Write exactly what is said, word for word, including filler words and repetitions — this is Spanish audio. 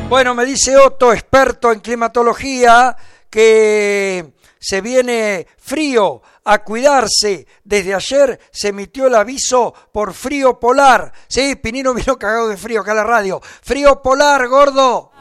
Bueno, me dice Otto, experto en climatología, que se viene frío, a cuidarse. Desde ayer se emitió el aviso por frío polar. Sí, Pinino vino cagado de frío acá a la radio. Frío polar, gordo.